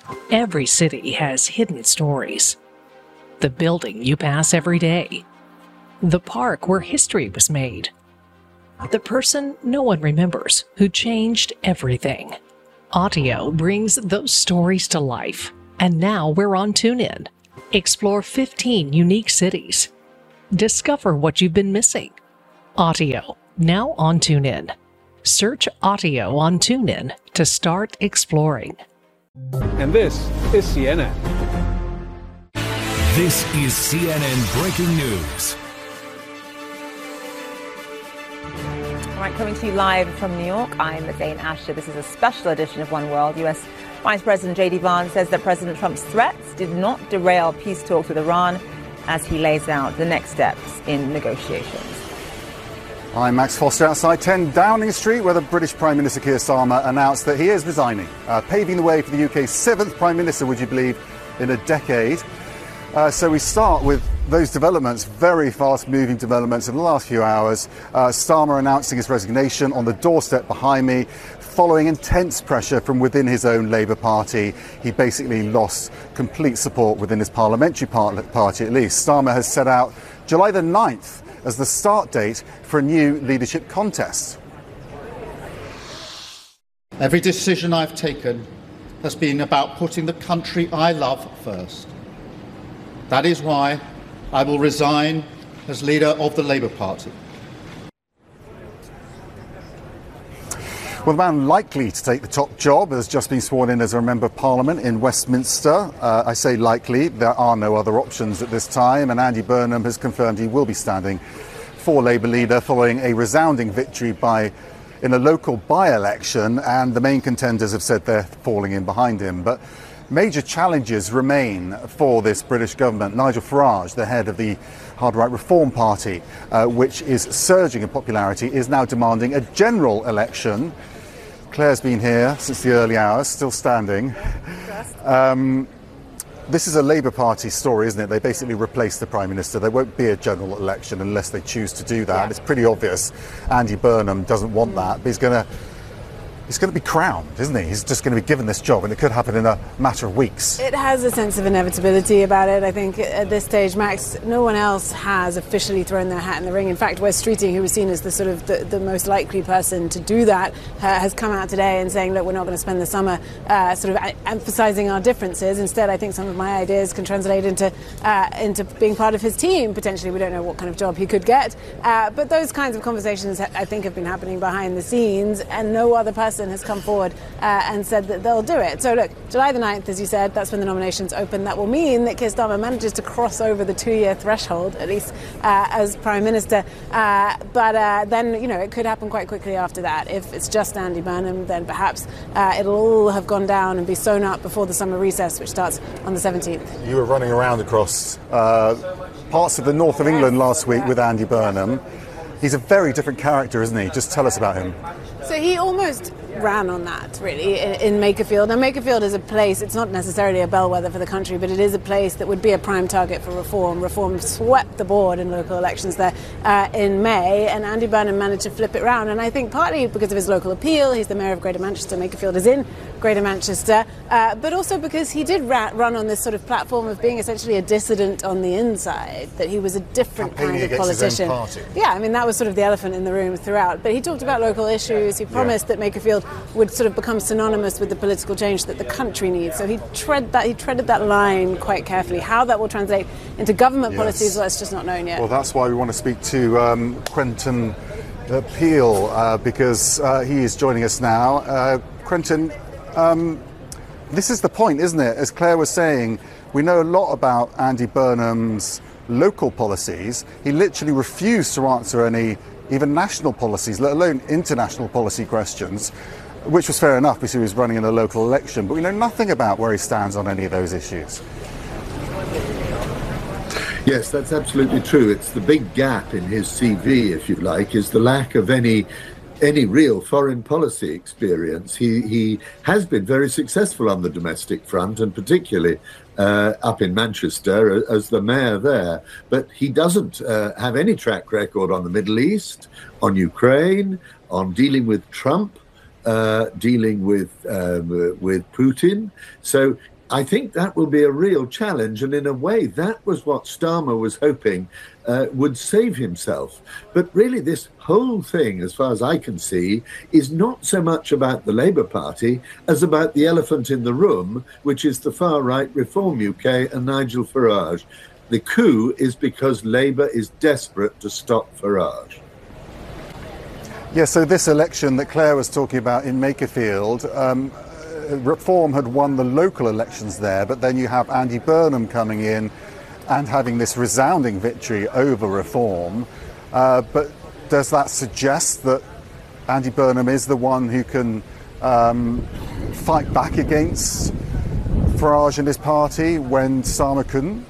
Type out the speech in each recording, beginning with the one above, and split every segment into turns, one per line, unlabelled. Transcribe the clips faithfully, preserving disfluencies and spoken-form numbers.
Every city has hidden stories. The building you pass every day. The park where history was made. The person no one remembers who changed everything. Audio brings those stories to life. And now we're on TuneIn. Explore fifteen unique cities. Discover what you've been missing. Audio, now on TuneIn. Search Audio on TuneIn to start exploring.
And this is C N N.
This is C N N Breaking News.
All right, coming to you live from New York, I'm Zane Asher. This is a special edition of One World. U S Vice President J D Vance says that President Trump's threats did not derail peace talks with Iran as he lays out the next steps in negotiations.
I'm Max Foster outside ten Downing Street, where the British Prime Minister Keir Starmer announced that he is resigning, uh, paving the way for the U K's seventh Prime Minister, would you believe, in a decade. Uh, so we start with those developments, very fast-moving developments in the last few hours. Uh, Starmer announcing his resignation on the doorstep behind me, following intense pressure from within his own Labour Party. He basically lost complete support within his parliamentary party, at least. Starmer has set out July the ninth as the start date for a new leadership contest.
Every decision I've taken has been about putting the country I love first. That is why I will resign as leader of the Labour Party.
Well, the man likely to take the top job has just been sworn in as a Member of Parliament in Westminster. Uh, I say likely, there are no other options at this time, and Andy Burnham has confirmed he will be standing for Labour leader following a resounding victory by in a local by-election, and the main contenders have said they're falling in behind him. But major challenges remain for this British government. Nigel Farage, the head of the Hard Right Reform Party, uh, which is surging in popularity, is now demanding a general election. Claire's been here since the early hours, still standing. Um, this is a Labour Party story, isn't it? They basically replaced the Prime Minister. There won't be a general election unless they choose to do that. Yeah. It's pretty obvious Andy Burnham doesn't want that, but he's going to He's going to be crowned, isn't he? He's just going to be given this job, and it could happen in a matter of weeks.
It has a sense of inevitability about it. I think at this stage, Max, no one else has officially thrown their hat in the ring. In fact, Wes Streeting, who was seen as the sort of the, the most likely person to do that, uh, has come out today and saying, look, we're not going to spend the summer uh, sort of emphasising our differences. Instead, I think some of my ideas can translate into uh, into being part of his team. Potentially, we don't know what kind of job he could get. Uh, but those kinds of conversations, I think, have been happening behind the scenes, and no other person has come forward uh, and said that they'll do it. So look, July the ninth, as you said, that's when the nominations open. That will mean that Keir Starmer manages to cross over the two-year threshold, at least uh, as Prime Minister. Uh, but uh, then, you know, it could happen quite quickly after that. If it's just Andy Burnham, then perhaps uh, it'll all have gone down and be sewn up before the summer recess, which starts on the seventeenth.
You were running around across uh, parts of the north of England last week with Andy Burnham. He's a very different character, isn't he? Just tell us about him.
So he almost ran on that, really, in, in Makerfield. Now, Makerfield is a place, it's not necessarily a bellwether for the country, but it is a place that would be a prime target for reform. Reform swept the board in local elections there uh, in May, and Andy Burnham managed to flip it round. And I think partly because of his local appeal, he's the mayor of Greater Manchester, Makerfield is in Greater Manchester, uh, but also because he did ra- run on this sort of platform of being essentially a dissident on the inside, that he was a different kind of politician. Yeah, I mean, that was sort of the elephant in the room throughout. But he talked about local issues. He promised yeah. that Makerfield would sort of become synonymous with the political change that the country needs. So he tread that he treaded that line quite carefully. How that will translate into government yes. policies, well, it's just not known yet.
Well, that's why we want to speak to um, Quentin uh, Peel, uh, because uh, he is joining us now. Uh, Quentin, um, this is the point, isn't it? As Claire was saying, we know a lot about Andy Burnham's local policies. He literally refused to answer any even national policies, let alone international policy questions, which was fair enough because he was running in a local election. But we know nothing about where he stands on any of those issues.
Yes, that's absolutely true. It's the big gap in his C V, if you like, is the lack of any any real foreign policy experience. He he has been very successful on the domestic front, and particularly uh, up in Manchester as the mayor there. But he doesn't uh, have any track record on the Middle East, on Ukraine, on dealing with Trump, uh, dealing with um, uh, with Putin. So I think that will be a real challenge, and in a way that was what Starmer was hoping uh, would save himself. But really this whole thing, as far as I can see, is not so much about the Labour Party as about the elephant in the room, which is the far-right Reform U K and Nigel Farage. The coup is because Labour is desperate to stop Farage.
Yeah, so this election that Claire was talking about in Makerfield, um, Reform had won the local elections there, but then you have Andy Burnham coming in and having this resounding victory over Reform. Uh, but does that suggest that Andy Burnham is the one who can um, fight back against Farage and his party when Starmer couldn't?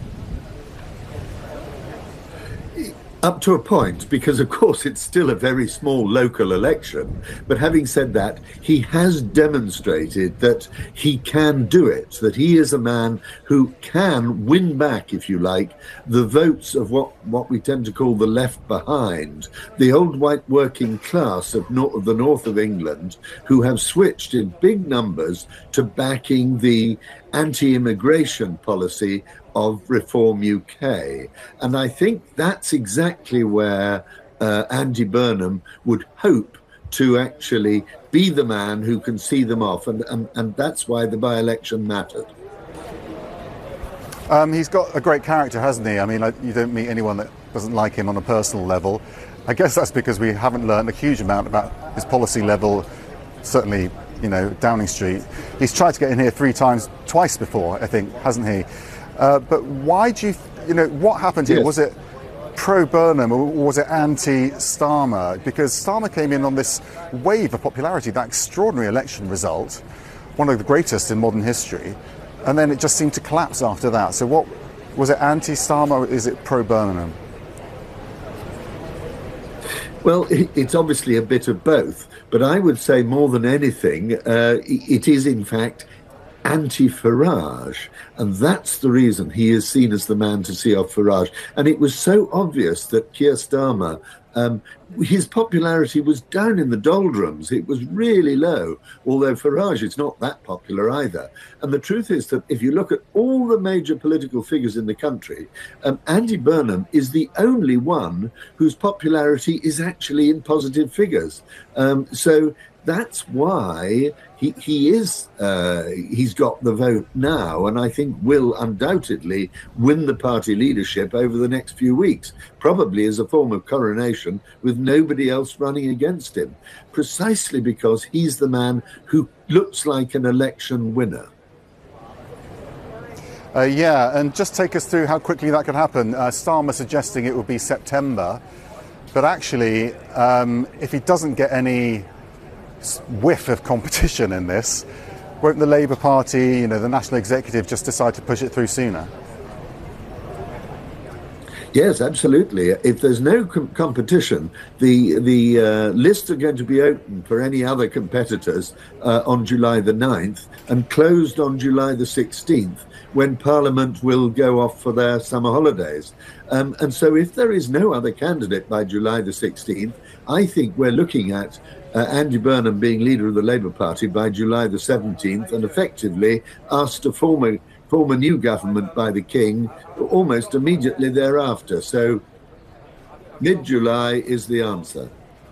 Up to a point, because of course it's still a very small local election. But having said that, he has demonstrated that he can do it, that he is a man who can win back, if you like, the votes of what, what we tend to call the left behind, the old white working class of, nor- of the north of England, who have switched in big numbers to backing the anti-immigration policy of Reform U K. And I think that's exactly where uh, Andy Burnham would hope to actually be the man who can see them off. And, and, and that's why the by-election mattered.
Um, he's got a great character, hasn't he? I mean, like, you don't meet anyone that doesn't like him on a personal level. I guess that's because we haven't learned a huge amount about his policy level, certainly, you know, Downing Street. He's tried to get in here three times, twice before, I think, hasn't he? Uh, but why do you, you know, what happened here? Yes. Was it pro-Burnham or was it anti-Starmer? Because Starmer came in on this wave of popularity, that extraordinary election result, one of the greatest in modern history, and then it just seemed to collapse after that. So what, was it anti-Starmer or is it pro-Burnham?
Well, it's obviously a bit of both, but I would say more than anything, uh, it is in fact anti-Farage, and that's the reason he is seen as the man to see off Farage. And it was so obvious that Keir Starmer, um, his popularity was down in the doldrums. It was really low, although Farage is not that popular either. And the truth is that if you look at all the major political figures in the country, um, Andy Burnham is the only one whose popularity is actually in positive figures. Um, so that's why he, he is, uh, he's got the vote now, and I think will undoubtedly win the party leadership over the next few weeks, probably as a form of coronation with nobody else running against him, precisely because he's the man who looks like an election winner.
Uh, yeah, and just take us through how quickly that could happen. Uh, Starmer suggesting it would be September, but actually, um, if he doesn't get any whiff of competition in this, won't the Labour Party, you know, the National Executive just decide to push it through sooner?
Yes, absolutely. If there's no com- competition, the the uh, lists are going to be open for any other competitors uh, on July the ninth and closed on July the sixteenth, when Parliament will go off for their summer holidays. Um, and so if there is no other candidate by July the sixteenth, I think we're looking at uh, Andy Burnham being leader of the Labour Party by July the seventeenth and effectively asked to form a, form a new government by the King almost immediately thereafter. So mid-July is the answer.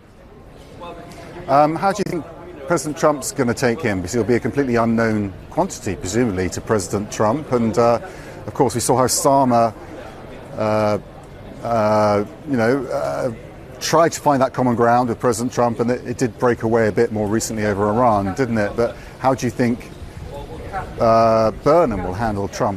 Um, how do you think President Trump's going to take him? Because he'll be a completely unknown quantity, presumably, to President Trump. And, uh, of course, we saw how Starmer, uh, uh, you know, uh, tried to find that common ground with President Trump, and it, it did break away a bit more recently over Iran, didn't it? But how do you think uh, Burnham will handle Trump?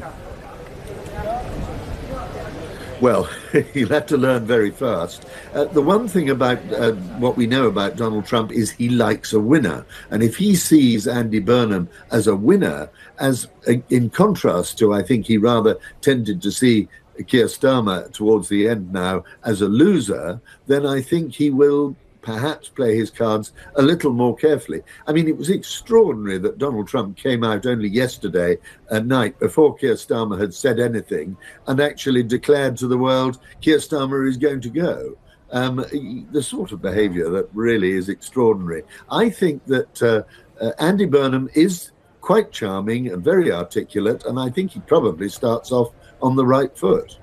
Well, he'll have to learn very fast. Uh, the one thing about uh, what we know about Donald Trump is he likes a winner. And if he sees Andy Burnham as a winner, as uh, in contrast to, I think he rather tended to see Keir Starmer towards the end now as a loser, then I think he will perhaps play his cards a little more carefully. I mean, it was extraordinary that Donald Trump came out only yesterday at night, before Keir Starmer had said anything, and actually declared to the world, Keir Starmer is going to go. Um, the sort of behaviour that really is extraordinary. I think that uh, uh, Andy Burnham is quite charming and very articulate, and I think he probably starts off on the right foot.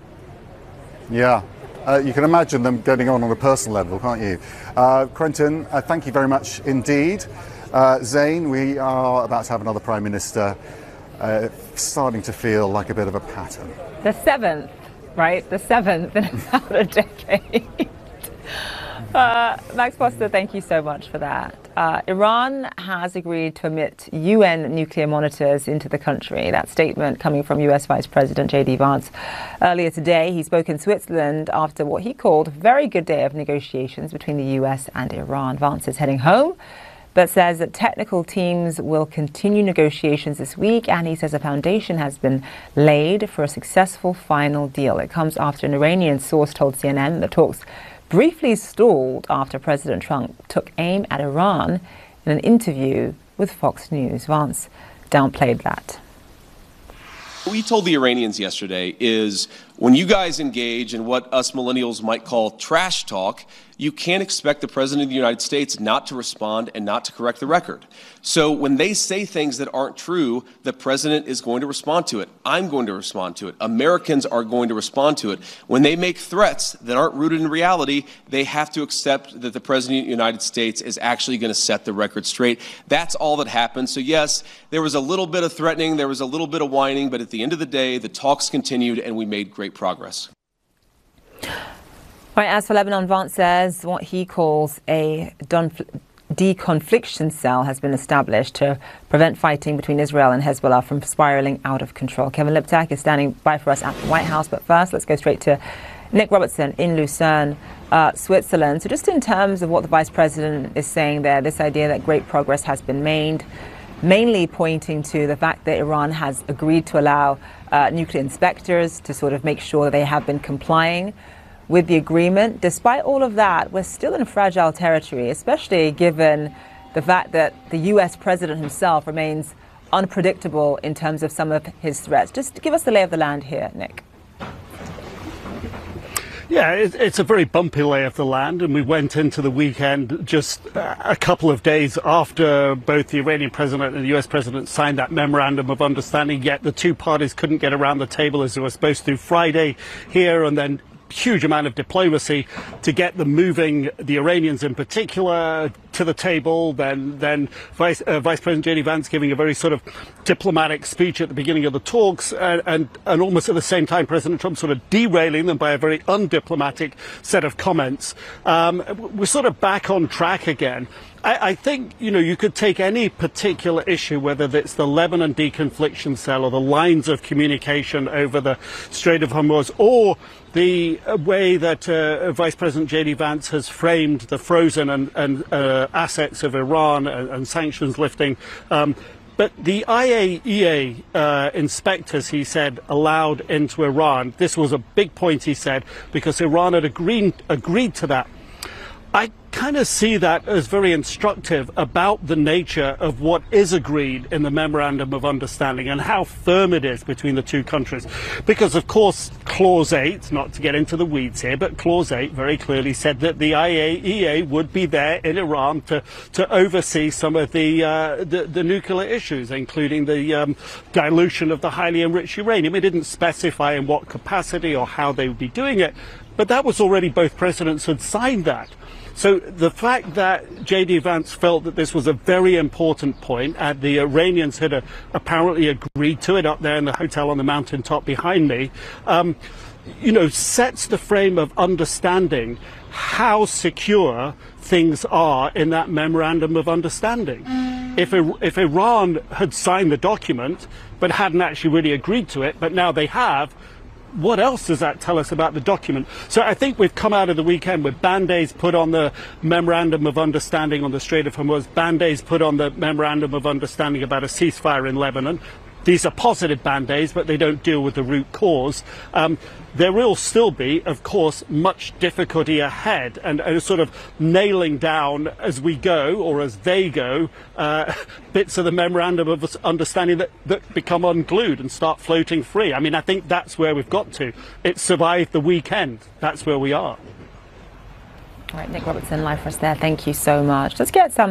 Yeah. Uh, you can imagine them getting on on a personal level, can't you? Uh, Quentin, uh, thank you very much indeed. Uh, Zain, we are about to have another Prime Minister. Uh, starting to feel like a bit of a pattern.
The seventh, right? The seventh in about a decade. uh, Max Foster, thank you so much for that. Uh, Iran has agreed to admit U N nuclear monitors into the country. That statement coming from U S Vice President J D Vance earlier today. He spoke in Switzerland after what he called a very good day of negotiations between the U S and Iran. Vance is heading home, but says that technical teams will continue negotiations this week, and he says a foundation has been laid for a successful final deal. It comes after an Iranian source told C N N the talks briefly stalled after President Trump took aim at Iran in an interview with Fox News. Vance downplayed that.
What we told the Iranians yesterday is when you guys engage in what us millennials might call trash talk, you can't expect the President of the United States not to respond and not to correct the record. So when they say things that aren't true, the President is going to respond to it. I'm going to respond to it. Americans are going to respond to it. When they make threats that aren't rooted in reality, they have to accept that the President of the United States is actually going to set the record straight. That's all that happened. So yes, there was a little bit of threatening, there was a little bit of whining, but at the end of the day, the talks continued and we made great progress.
Right, as for Lebanon, Vance says what he calls a deconfliction cell has been established to prevent fighting between Israel and Hezbollah from spiraling out of control. Kevin Liptak is standing by for us at the White House, but first let's go straight to Nick Robertson in Lucerne, uh, Switzerland. So just in terms of what the Vice President is saying there, this idea that great progress has been made, mainly pointing to the fact that Iran has agreed to allow uh, nuclear inspectors to sort of make sure that they have been complying with the agreement. Despite all of that, we're still in fragile territory, especially given the fact that the U S president himself remains unpredictable in terms of some of his threats. Just give us the lay of the land here, Nick.
Yeah, it's a very bumpy lay of the land, and we went into the weekend just a couple of days after both the Iranian president and the U S president signed that memorandum of understanding, yet the two parties couldn't get around the table as they were supposed to. Friday here, and then huge amount of diplomacy to get them moving, the Iranians in particular, to the table. Then then Vice, uh, Vice President J D Vance giving a very sort of diplomatic speech at the beginning of the talks, and, and, and almost at the same time President Trump sort of derailing them by a very undiplomatic set of comments. Um, we're sort of back on track again. I, I think, you know, you could take any particular issue, whether it's the Lebanon deconfliction cell or the lines of communication over the Strait of Hormuz, or the way that uh, Vice President J D Vance has framed the frozen and, and uh, assets of Iran and, and sanctions lifting. Um, But the I A E A uh, inspectors, he said, allowed into Iran, this was a big point, he said, because Iran had agreed, agreed to that. I kind of see that as very instructive about the nature of what is agreed in the Memorandum of Understanding and how firm it is between the two countries. Because, of course, Clause eight, not to get into the weeds here, but Clause eight very clearly said that the I A E A would be there in Iran to, to oversee some of the, uh, the, the nuclear issues, including the um, dilution of the highly enriched uranium. It didn't specify in what capacity or how they would be doing it, but that was already, both presidents had signed that. So the fact that J D Vance felt that this was a very important point, and the Iranians had uh, apparently agreed to it up there in the hotel on the mountaintop behind me, um, you know, sets the frame of understanding how secure things are in that memorandum of understanding. If, if Iran had signed the document but hadn't actually really agreed to it, but now they have, what else does that tell us about the document? So I think we've come out of the weekend with band-aids put on the Memorandum of Understanding on the Strait of Hormuz, band-aids put on the Memorandum of Understanding about a ceasefire in Lebanon. These are positive band-aids, but they don't deal with the root cause. Um, there will still be, of course, much difficulty ahead, and, and sort of nailing down as we go, or as they go, uh, bits of the Memorandum of Understanding that, that become unglued and start floating free. I mean, I think that's where we've got to. It survived the weekend. That's where we are.
All right, Nick Robertson, live for us there. Thank you so much. Let's get some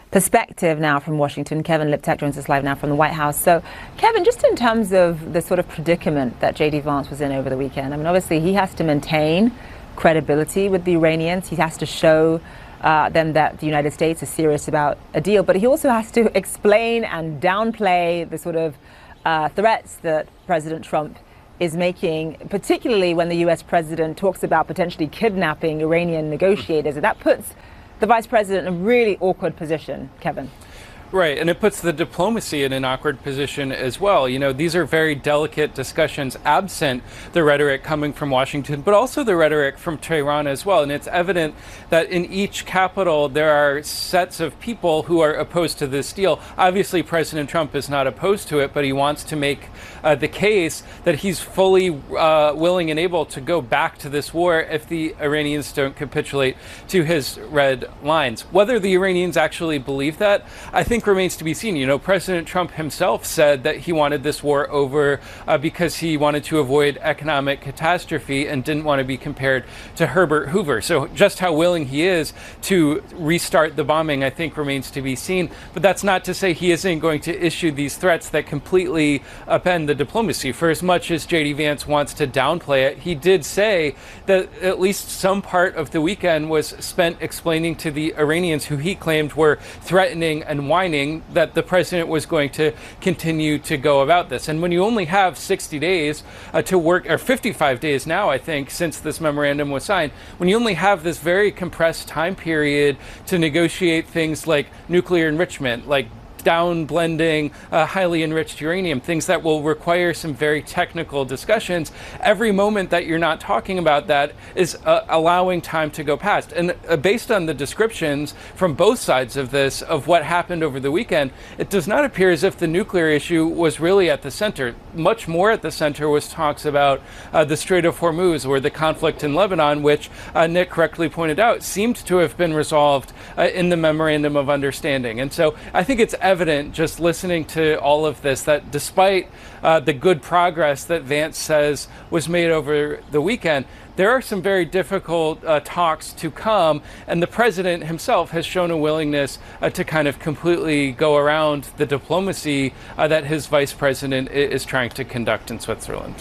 perspective now from Washington. Kevin Liptak joins us live now from the White House. So, Kevin, just in terms of the sort of predicament that J D Vance was in over the weekend, I mean, obviously he has to maintain credibility with the Iranians. He has to show uh, them that the United States is serious about a deal, but he also has to explain and downplay the sort of uh, threats that President Trump is making, particularly when the U S president talks about potentially kidnapping Iranian negotiators. And that puts the vice president in a really awkward position, Kevin.
Right, and it puts the diplomacy in an awkward position as well. You know, these are very delicate discussions, absent the rhetoric coming from Washington, but also the rhetoric from Tehran as well. And it's evident that in each capital, there are sets of people who are opposed to this deal. Obviously, President Trump is not opposed to it, but he wants to make uh, the case that he's fully uh, willing and able to go back to this war if the Iranians don't capitulate to his red lines. Whether the Iranians actually believe that, I think remains to be seen. You know, President Trump himself said that he wanted this war over uh, because he wanted to avoid economic catastrophe and didn't want to be compared to Herbert Hoover. So just how willing he is to restart the bombing, I think, remains to be seen. But that's not to say he isn't going to issue these threats that completely upend the diplomacy. For as much as J D Vance wants to downplay it, he did say that at least some part of the weekend was spent explaining to the Iranians, who he claimed were threatening and whining, that the president was going to continue to go about this. And when you only have sixty days uh, to work, or fifty-five days now, I think, since this memorandum was signed, when you only have this very compressed time period to negotiate things like nuclear enrichment, like down blending uh, highly enriched uranium, things that will require some very technical discussions, every moment that you're not talking about that is uh, allowing time to go past. And uh, based on the descriptions from both sides of this, of what happened over the weekend, it does not appear as if the nuclear issue was really at the center. Much more at the center was talks about uh, the Strait of Hormuz, or the conflict in Lebanon, which uh, Nick correctly pointed out seemed to have been resolved uh, in the Memorandum of Understanding. And so I think it's evident just listening to all of this that despite uh, the good progress that Vance says was made over the weekend, there are some very difficult uh, talks to come, and the president himself has shown a willingness uh, to kind of completely go around the diplomacy uh, that his vice president is trying to conduct in Switzerland.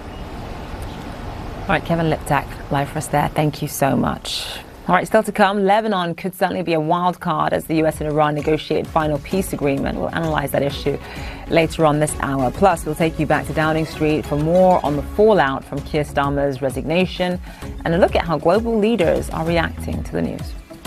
All right, Kevin Liptak, live for us there. Thank you so much. All right, still to come, Lebanon could certainly be a wild card as the U S and Iran negotiate final peace agreement. We'll analyze that issue later on this hour. Plus, we'll take you back to Downing Street for more on the fallout from Keir Starmer's resignation and a look at how global leaders are reacting to the news.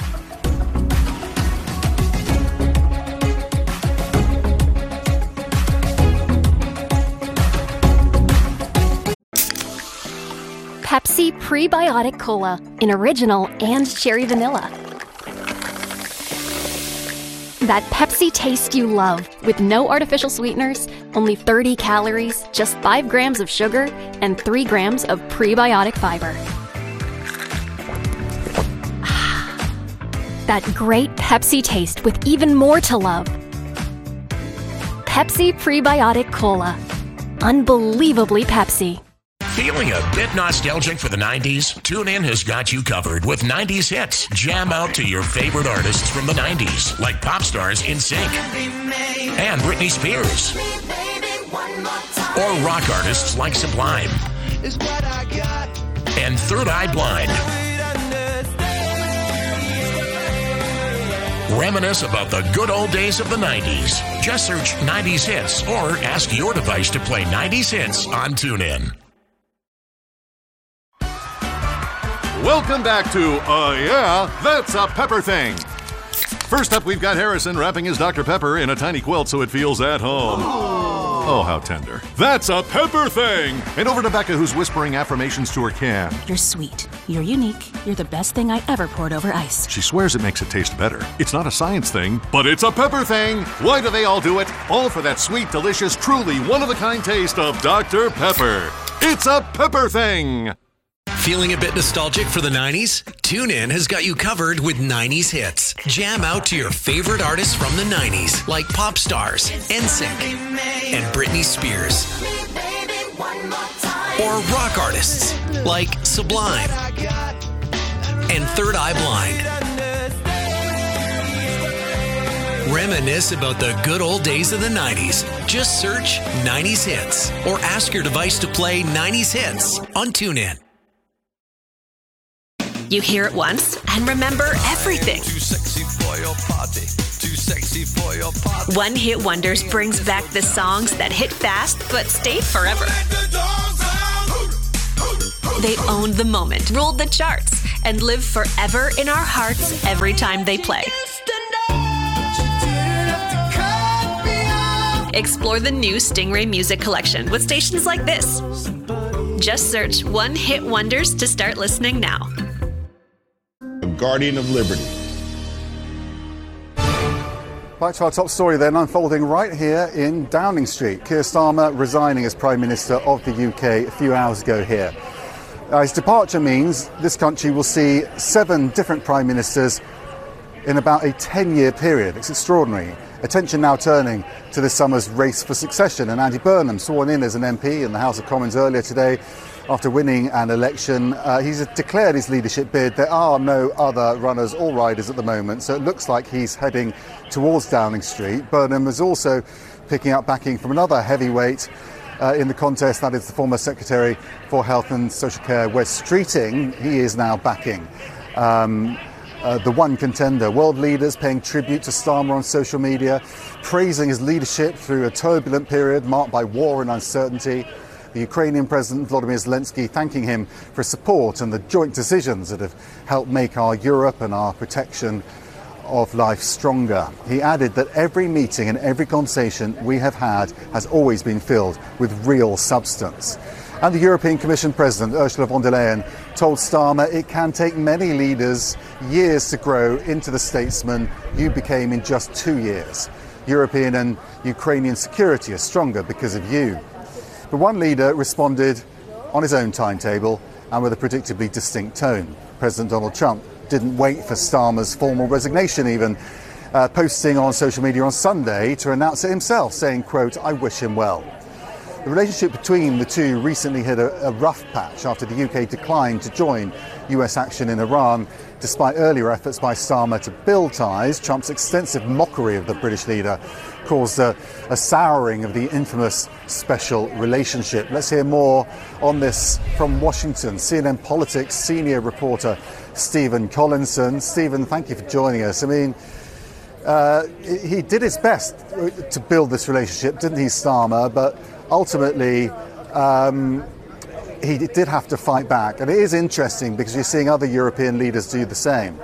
Pepsi Prebiotic Cola in original and cherry vanilla. That Pepsi taste you love, with no artificial sweeteners, only thirty calories, just five grams of sugar, and three grams of prebiotic fiber. That great Pepsi taste with even more to love. Pepsi Prebiotic Cola. Unbelievably Pepsi.
Feeling a bit nostalgic for the nineties? TuneIn has got you covered with nineties hits. Jam out to your favorite artists from the nineties, like pop stars In Sync and Britney Spears, or rock artists like Sublime and Third Eye Blind. Reminisce about the good old days of the nineties. Just search nineties hits or ask your device to play nineties hits on TuneIn.
Welcome back to Uh Yeah, That's a Pepper Thing. First up, we've got Harrison wrapping his Doctor Pepper in a tiny quilt so it feels at home. Oh, how tender. That's a Pepper Thing! And over to Becca, who's whispering affirmations to her can.
You're sweet. You're unique. You're the best thing I ever poured over ice.
She swears it makes it taste better. It's not a science thing, but it's a Pepper Thing! Why do they all do it? All for that sweet, delicious, truly one-of-a-kind taste of Doctor Pepper. It's a Pepper Thing!
Feeling a bit nostalgic for the nineties? TuneIn has got you covered with nineties hits. Jam out to your favorite artists from the nineties, like pop stars, N Sync, and Britney Spears. Or rock artists, like Sublime and Third Eye Blind. Reminisce about the good old days of the nineties. Just search nineties Hits or ask your device to play nineties Hits on TuneIn.
You hear it once and remember everything.
Too sexy for your party. Too sexy for your party.
One Hit Wonders brings back the songs that hit fast but stay forever. They owned the moment, ruled the charts, and live forever in our hearts every time they play. Explore the new Stingray Music Collection with stations like this. Just search One Hit Wonders to start listening now.
A guardian of liberty.
Back to our top story then, unfolding right here in Downing Street. Keir Starmer resigning as Prime Minister of the U K a few hours ago here. Uh, his departure means this country will see seven different Prime Ministers in about a ten-year period. It's extraordinary. Attention now turning to this summer's race for succession, and Andy Burnham, sworn in as an M P in the House of Commons earlier today after winning an election. Uh, he's declared his leadership bid. There are no other runners or riders at the moment, so it looks like he's heading towards Downing Street. Burnham is also picking up backing from another heavyweight uh, in the contest, that is the former Secretary for Health and Social Care, Wes Streeting. He is now backing um, Uh, the one contender. World leaders paying tribute to Starmer on social media, praising his leadership through a turbulent period marked by war and uncertainty. The Ukrainian President Volodymyr Zelensky thanking him for his support and the joint decisions that have helped make our Europe and our protection of life stronger. He added that every meeting and every conversation we have had has always been filled with real substance. And the European Commission President, Ursula von der Leyen, told Starmer it can take many leaders years to grow into the statesman you became in just two years. European and Ukrainian security are stronger because of you. But one leader responded on his own timetable and with a predictably distinct tone. President Donald Trump didn't wait for Starmer's formal resignation even, uh, posting on social media on Sunday to announce it himself, saying, quote, "I wish him well." The relationship between the two recently hit a, a rough patch after the U K declined to join U S action in Iran. Despite earlier efforts by Starmer to build ties, Trump's extensive mockery of the British leader caused a, a souring of the infamous special relationship. Let's hear more on this from Washington. C N N Politics senior reporter Stephen Collinson. Stephen, thank you for joining us. I mean, uh, he did his best to build this relationship, didn't he, Starmer? But ultimately, um, he did have to fight back. And it is interesting because you're seeing other European leaders do the same.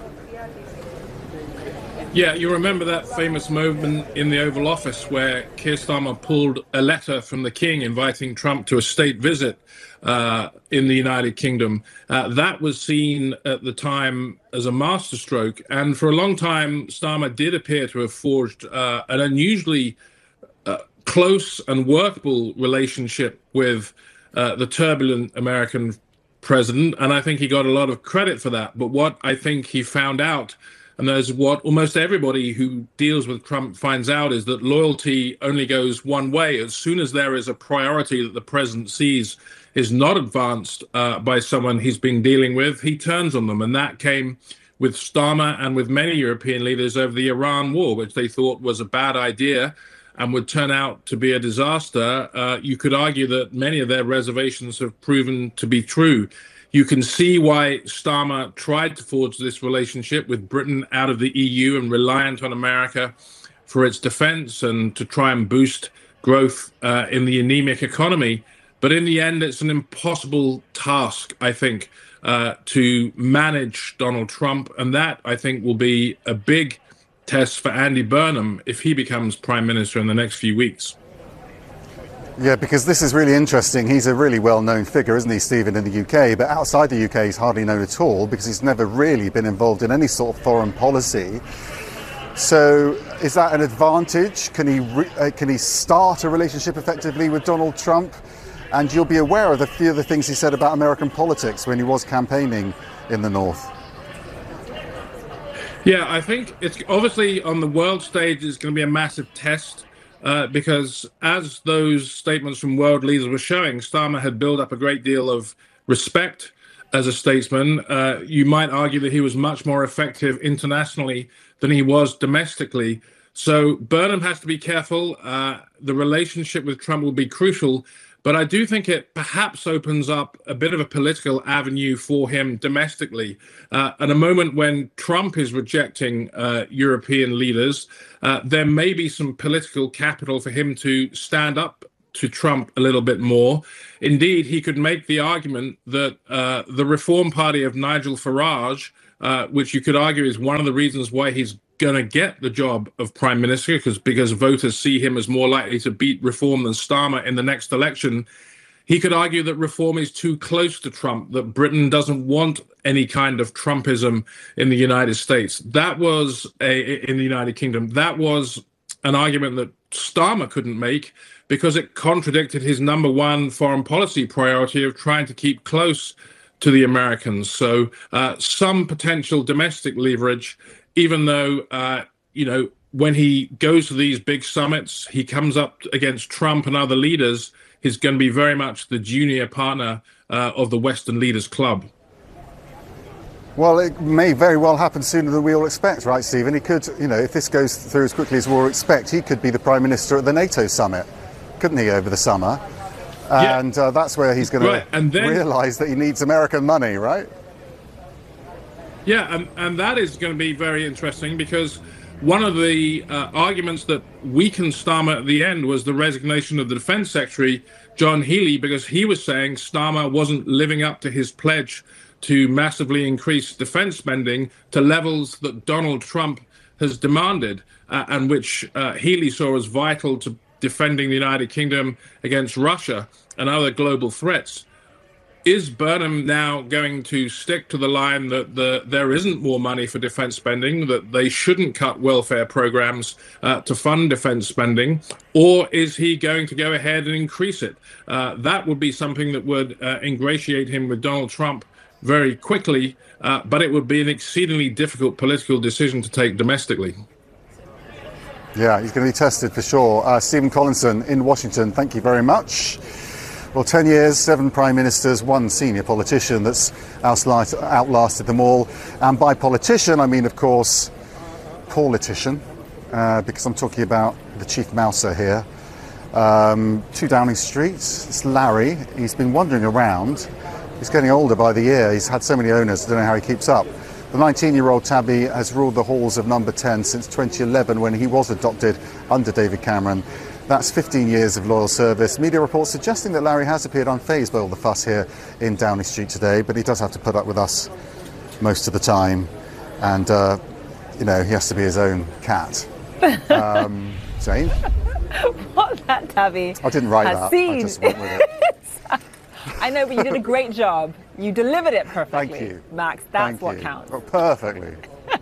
Yeah, you remember that famous moment in the Oval Office where Keir Starmer pulled a letter from the King inviting Trump to a state visit uh, in the United Kingdom. Uh, that was seen at the time as a masterstroke. And for a long time, Starmer did appear to have forged uh, an unusually uh, close and workable relationship with uh, the turbulent American president, and I think he got a lot of credit for that. But what I think he found out, and that's what almost everybody who deals with Trump finds out, is that loyalty only goes one way. As soon as there is a priority that the president sees is not advanced uh, by someone he's been dealing with, he turns on them. And that came with Starmer and with many European leaders over the Iran war, which they thought was a bad idea and would turn out to be a disaster. Uh, you could argue that many of their reservations have proven to be true. You can see why Starmer tried to forge this relationship with Britain out of the E U and reliant on America for its defense and to try and boost growth uh, in the anemic economy. But in the end, it's an impossible task, I think, uh, to manage Donald Trump. And that, I think, will be a big test for Andy Burnham if he becomes Prime Minister in the next few weeks.
Yeah, because this is really interesting. He's a really well-known figure, isn't he, Stephen, in the U K? But outside the U K, he's hardly known at all because he's never really been involved in any sort of foreign policy. So is that an advantage? Can he, re- uh, can he start a relationship effectively with Donald Trump? And you'll be aware of the few of the things he said about American politics when he was campaigning in the North.
Yeah, I think it's obviously on the world stage is going to be a massive test uh, because as those statements from world leaders were showing, Starmer had built up a great deal of respect as a statesman. Uh, you might argue that he was much more effective internationally than he was domestically. So Burnham has to be careful. Uh, the relationship with Trump will be crucial. But I do think it perhaps opens up a bit of a political avenue for him domestically. Uh, at a moment when Trump is rejecting uh, European leaders, uh, there may be some political capital for him to stand up to Trump a little bit more. Indeed, he could make the argument that uh, the Reform Party of Nigel Farage, uh, which you could argue is one of the reasons why he's going to get the job of prime minister, because because voters see him as more likely to beat Reform than Starmer in the next election. He could argue that Reform is too close to Trump, that Britain doesn't want any kind of Trumpism in the United States. That was a, in the United Kingdom. That was an argument that Starmer couldn't make because it contradicted his number one foreign policy priority of trying to keep close to the Americans. So uh, some potential domestic leverage, even though, uh, you know, when he goes to these big summits, he comes up against Trump and other leaders, he's going to be very much the junior partner uh, of the Western Leaders Club.
Well, it may very well happen sooner than we all expect, right, Stephen? He could, you know, if this goes through as quickly as we all expect, he could be the Prime Minister at the NATO summit, couldn't he, over the summer? And yeah. uh, that's where he's going right. to realise that he needs American money, right?
Yeah, and, and that is going to be very interesting because one of the uh, arguments that weakened Starmer at the end was the resignation of the Defense Secretary, John Healey, because he was saying Starmer wasn't living up to his pledge to massively increase defense spending to levels that Donald Trump has demanded, uh, and which uh, Healey saw as vital to defending the United Kingdom against Russia and other global threats. Is Burnham now going to stick to the line that the, there isn't more money for defense spending, that they shouldn't cut welfare programs uh, to fund defense spending, or is he going to go ahead and increase it? Uh, that would be something that would uh, ingratiate him with Donald Trump very quickly, uh, but it would be an exceedingly difficult political decision to take domestically.
Yeah, he's going to be tested for sure. Uh, Stephen Collinson in Washington, thank you very much. Well, ten years, seven prime ministers, one senior politician that's outlasted them all. And by politician, I mean, of course, politician, uh, because I'm talking about the chief mouser here. Um, two Downing Street, it's Larry. He's been wandering around. He's getting older by the year. He's had so many owners, I don't know how he keeps up. The nineteen-year-old tabby has ruled the halls of number ten since twenty eleven, when he was adopted under David Cameron. That's fifteen years of loyal service. Media reports suggesting that Larry has appeared unfazed by all the fuss here in Downing Street today, but he does have to put up with us most of the time. And, uh, you know, he has to be his own cat. Um, Jane?
What that tabby
I didn't write
has
that.
Seen.
I just went with it.
I know, but you did a great job. You delivered it perfectly.
Thank you.
Max, that's
Thank
what
you.
counts.
Oh, perfectly.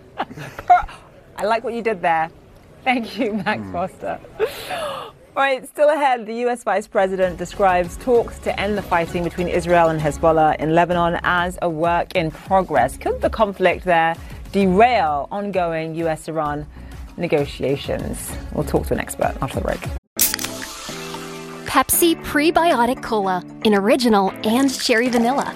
I like what you did there. Thank you, Max
Mm.
Foster. All right, still ahead, the U S Vice President describes talks to end the fighting between Israel and Hezbollah in Lebanon as a work in progress. Could the conflict there derail ongoing U S Iran negotiations? We'll talk to an expert after the break.
Pepsi Prebiotic Cola in original and cherry vanilla.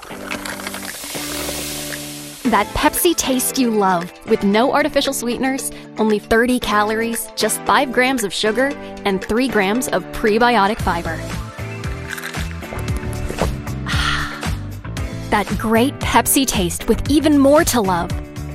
That Pepsi taste you love, with no artificial sweeteners, only thirty calories, just five grams of sugar, and three grams of prebiotic fiber. That great Pepsi taste with even more to love.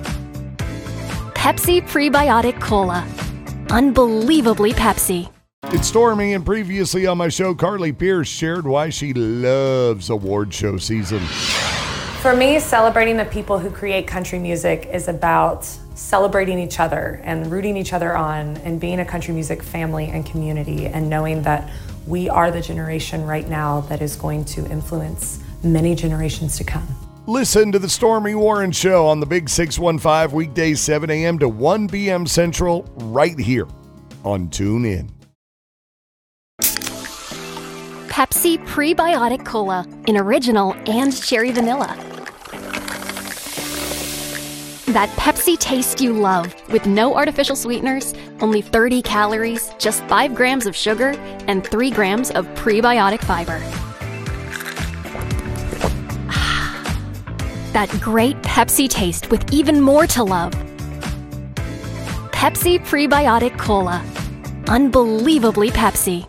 Pepsi Prebiotic Cola. Unbelievably Pepsi.
It's Stormy, and previously on my show, Carly Pierce shared why she loves award show season.
For me, celebrating the people who create country music is about celebrating each other and rooting each other on and being a country music family and community, and knowing that we are the generation right now that is going to influence many generations to come.
Listen to the Stormy Warren Show on the Big six one five, weekdays seven a.m. to one p.m. Central, right here on TuneIn.
Pepsi Prebiotic Cola in original and cherry vanilla. That Pepsi taste you love, with no artificial sweeteners, only thirty calories, just five grams of sugar, and three grams of prebiotic fiber. that great Pepsi taste with even more to love. Pepsi Prebiotic Cola. Unbelievably Pepsi.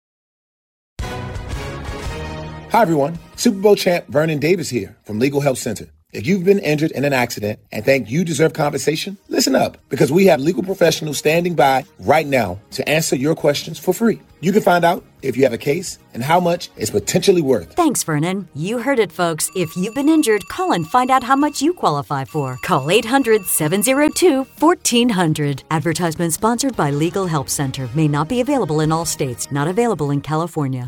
Hi, everyone. Super Bowl champ Vernon Davis here from Legal Help Center. If you've been injured in an accident and think you deserve compensation, listen up, because we have legal professionals standing by right now to answer your questions for free. You can find out if you have a case and how much it's potentially worth.
Thanks, Vernon. You heard it, folks. If you've been injured, call and find out how much you qualify for. Call eight hundred, seven oh two, fourteen hundred. Advertisement sponsored by Legal Help Center. May not be available in all states. Not available in California.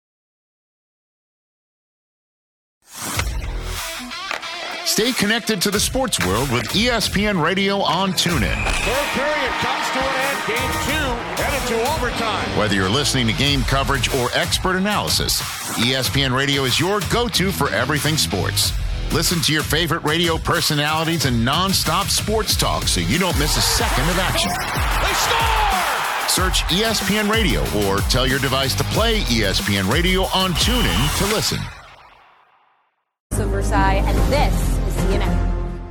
Stay connected to the sports world with E S P N Radio on TuneIn.
Third period comes to an end. Game two headed to overtime.
Whether you're listening to game coverage or expert analysis, E S P N Radio is your go-to for everything sports. Listen to your favorite radio personalities and non-stop sports talk so you don't miss a second of action.
They score!
Search E S P N Radio or tell your device to play E S P N Radio on TuneIn to listen.
So Versailles, and this is C N N.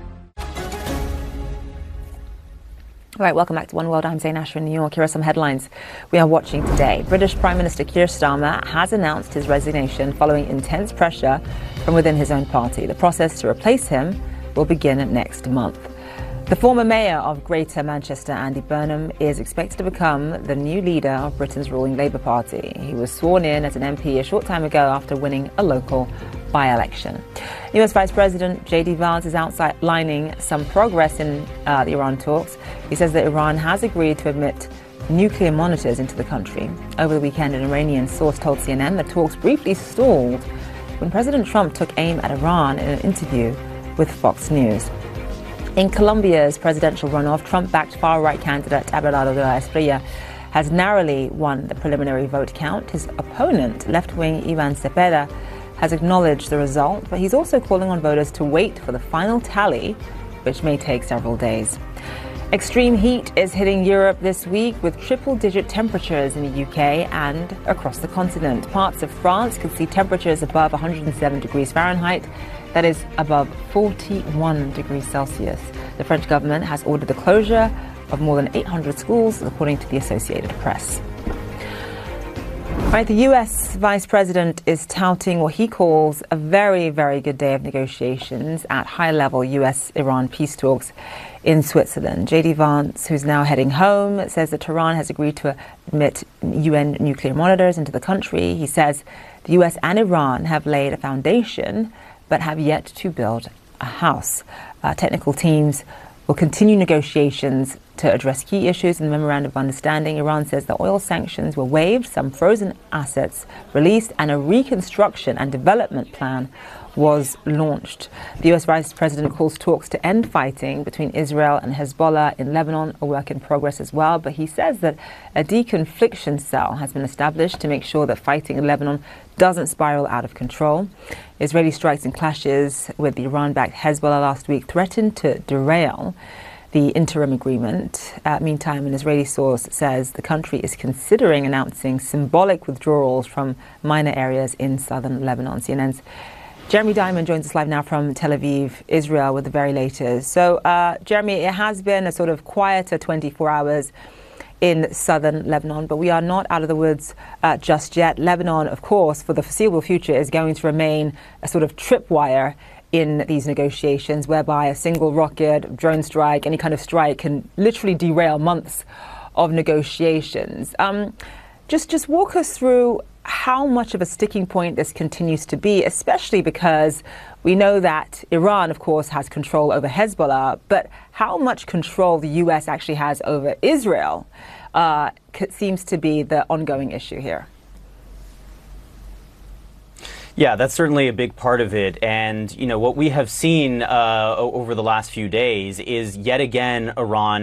All right, welcome back to One World. I'm Zain Asher in New York. Here are some headlines we are watching today. British Prime Minister Keir Starmer has announced his resignation following intense pressure from within his own party. The process to replace him will begin next month. The former mayor of Greater Manchester, Andy Burnham, is expected to become the new leader of Britain's ruling Labour Party. He was sworn in as an M P a short time ago after winning a local by-election. U S Vice President J D Vance is outlining some progress in uh, the Iran talks. He says that Iran has agreed to admit nuclear monitors into the country. Over the weekend, an Iranian source told C N N the talks briefly stalled when President Trump took aim at Iran in an interview with Fox News. In Colombia's presidential runoff, Trump-backed far-right candidate Abelardo de la Espriella has narrowly won the preliminary vote count. His opponent, left-wing Ivan Cepeda, has acknowledged the result, but he's also calling on voters to wait for the final tally, which may take several days. Extreme heat is hitting Europe this week with triple-digit temperatures in the U K and across the continent. Parts of France could see temperatures above one hundred seven degrees Fahrenheit. That is above forty-one degrees Celsius. The French government has ordered the closure of more than eight hundred schools, according to the Associated Press. Right, the U S Vice President is touting what he calls a very, very good day of negotiations at high-level U S Iran peace talks in Switzerland. J D Vance, who's now heading home, says that Tehran has agreed to admit U N nuclear monitors into the country. He says the U S and Iran have laid a foundation but have yet to build a house. Uh, technical teams will continue negotiations to address key issues in the Memorandum of Understanding. Iran says the oil sanctions were waived, some frozen assets released, and a reconstruction and development plan was launched. The U S Vice President calls talks to end fighting between Israel and Hezbollah in Lebanon a work in progress as well, but he says that a deconfliction cell has been established to make sure that fighting in Lebanon doesn't spiral out of control. Israeli strikes and clashes with the Iran-backed Hezbollah last week threatened to derail the interim agreement. Uh, meantime, an Israeli source says the country is considering announcing symbolic withdrawals from minor areas in southern Lebanon. C N N's Jeremy Diamond joins us live now from Tel Aviv, Israel, with the very latest. So, uh, Jeremy, it has been a sort of quieter twenty-four hours in southern Lebanon, but we are not out of the woods uh, just yet. Lebanon, of course, for the foreseeable future, is going to remain a sort of tripwire in these negotiations, whereby a single rocket, drone strike, any kind of strike can literally derail months of negotiations. Um, just, just walk us through how much of a sticking point this continues to be, especially because we know that Iran, of course, has control over Hezbollah, but how much control the U S actually has over Israel uh, seems to be the ongoing issue here.
Yeah, that's certainly a big part of it. And, you know, what we have seen uh, over the last few days is yet again Iran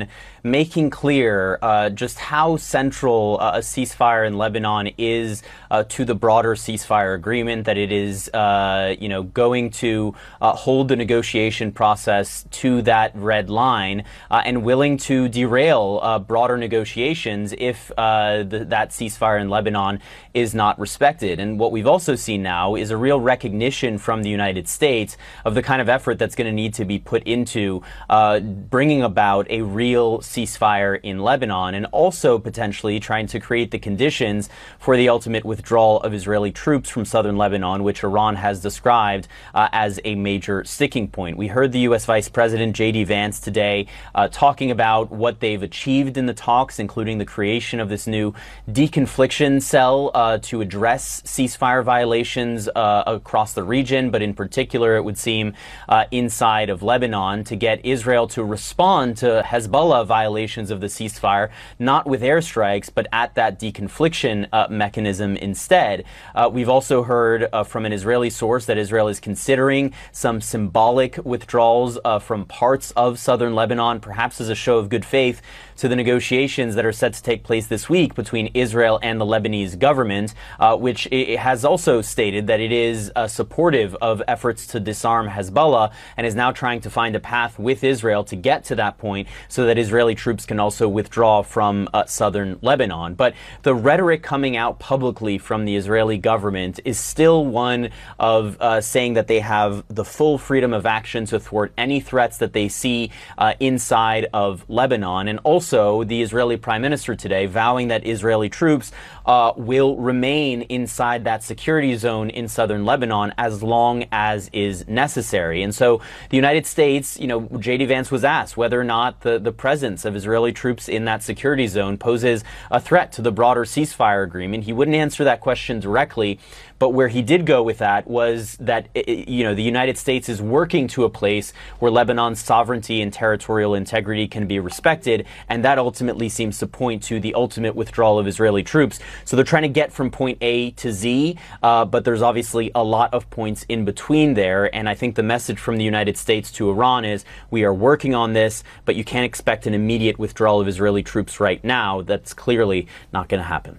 making clear uh, just how central uh, a ceasefire in Lebanon is uh, to the broader ceasefire agreement, that it is, uh, you know, going to uh, hold the negotiation process to that red line uh, and willing to derail uh, broader negotiations if uh, the, that ceasefire in Lebanon is not respected. And what we've also seen now is a real recognition from the United States of the kind of effort that's going to need to be put into uh, bringing about a real ceasefire in Lebanon, and also potentially trying to create the conditions for the ultimate withdrawal of Israeli troops from southern Lebanon, which Iran has described uh, as a major sticking point. We heard the U S Vice President J D Vance today uh, talking about what they've achieved in the talks, including the creation of this new deconfliction cell uh, to address ceasefire violations uh, across the region, but in particular, it would seem, uh, inside of Lebanon, to get Israel to respond to Hezbollah violations of the ceasefire, not with airstrikes, but at that deconfliction uh, mechanism instead. Uh, we've also heard uh, from an Israeli source that Israel is considering some symbolic withdrawals uh, from parts of southern Lebanon, perhaps as a show of good faith to the negotiations that are set to take place this week between Israel and the Lebanese government, uh, which it has also stated that it is uh, supportive of efforts to disarm Hezbollah and is now trying to find a path with Israel to get to that point so that Israeli troops can also withdraw from uh, southern Lebanon. But the rhetoric coming out publicly from the Israeli government is still one of uh, saying that they have the full freedom of action to thwart any threats that they see uh, inside of Lebanon, and also the Israeli Prime Minister today vowing that Israeli troops uh, will remain inside that security zone in southern Lebanon as long as is necessary. And so the United States, you know, J D Vance was asked whether or not the, the presence of Israeli troops in that security zone poses a threat to the broader ceasefire agreement. He wouldn't answer that question directly, but where he did go with that was that, you know, the United States is working to a place where Lebanon's sovereignty and territorial integrity can be respected, and that ultimately seems to point to the ultimate withdrawal of Israeli troops. So they're trying to get from point A to Z, uh, but there's obviously a lot of points in between there, and I think the message from the United States to Iran is, we are working on this, but you can't expect an immediate withdrawal of Israeli troops right now. That's clearly not going to happen.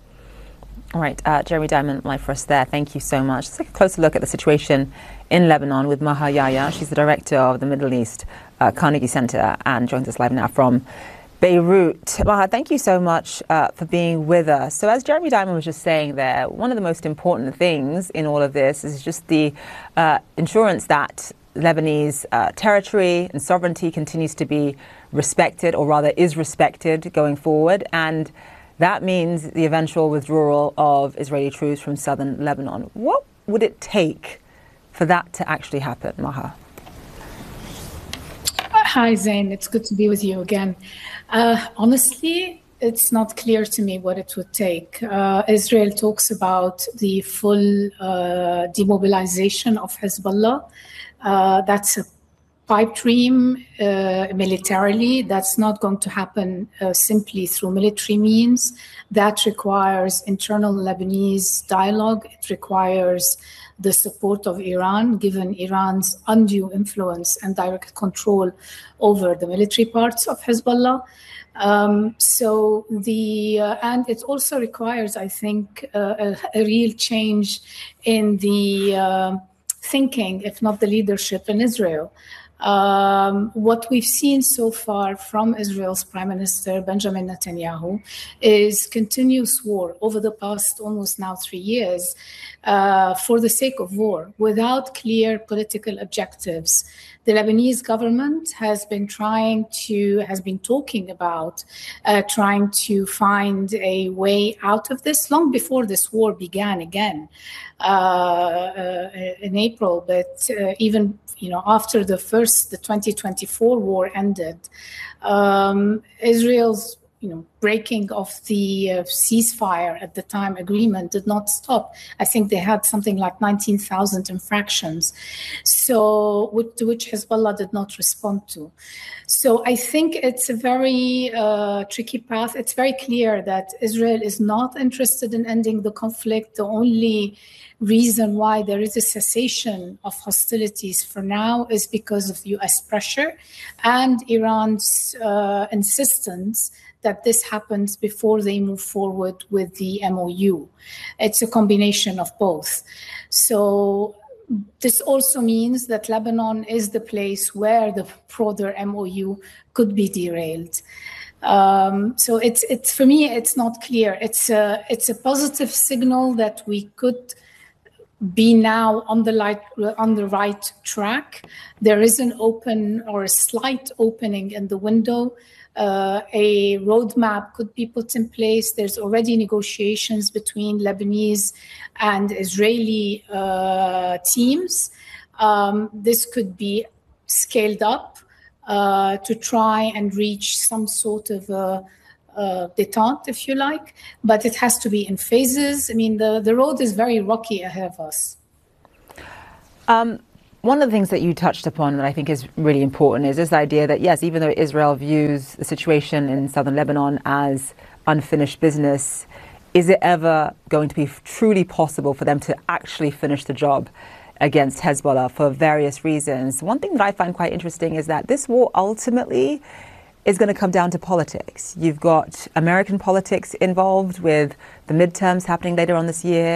All right, uh, Jeremy Diamond, live for us there. Thank you so much. Let's take a closer look at the situation in Lebanon with Maha Yahya. She's the director of the Middle East uh, Carnegie Center and joins us live now from Beirut. Maha, thank you so much uh, for being with us. So as Jeremy Diamond was just saying there, one of the most important things in all of this is just the uh, assurance that Lebanese uh, territory and sovereignty continues to be respected, or rather is respected going forward. And that means the eventual withdrawal of Israeli troops from southern Lebanon. What would it take for that to actually happen, Maha?
Hi, Zain. It's good to be with you again. Uh, honestly, it's not clear to me what it would take. Uh, Israel talks about the full uh, demobilization of Hezbollah. Uh, that's a pipe dream uh, militarily. That's not going to happen uh, simply through military means. That requires internal Lebanese dialogue. It requires the support of Iran, given Iran's undue influence and direct control over the military parts of Hezbollah. Um, so the uh, and it also requires, I think, uh, a, a real change in the uh, thinking, if not the leadership in Israel. Um, what we've seen so far from Israel's Prime Minister Benjamin Netanyahu is continuous war over the past almost now three years uh, for the sake of war, without clear political objectives. The Lebanese government has been trying to, has been talking about uh, trying to find a way out of this long before this war began again uh, uh, in April, but uh, even you know after the first, the twenty twenty-four war ended, um, Israel's you know, breaking of the uh, ceasefire at the time agreement did not stop. I think they had something like nineteen thousand infractions, so which, which Hezbollah did not respond to. So I think it's a very uh, tricky path. It's very clear that Israel is not interested in ending the conflict. The only reason why there is a cessation of hostilities for now is because of U S pressure and Iran's uh, insistence that this happens before they move forward with the M O U. It's a combination of both. So this also means that Lebanon is the place where the broader M O U could be derailed. Um, so it's it's for me, it's not clear. It's a it's a positive signal that we could be now on the light, on the right track. There is an open or a slight opening in the window. Uh, a roadmap could be put in place. There's already negotiations between Lebanese and Israeli uh, teams. Um, this could be scaled up uh, to try and reach some sort of a, a detente, if you like, but it has to be in phases. I mean, the, the road is very rocky ahead of us.
Um, One of the things that you touched upon that I think is really important is this idea that, yes, even though Israel views the situation in southern Lebanon as unfinished business, is it ever going to be truly possible for them to actually finish the job against Hezbollah for various reasons? One thing that I find quite interesting is that this war ultimately is going to come down to politics. You've got American politics involved with the midterms happening later on this year.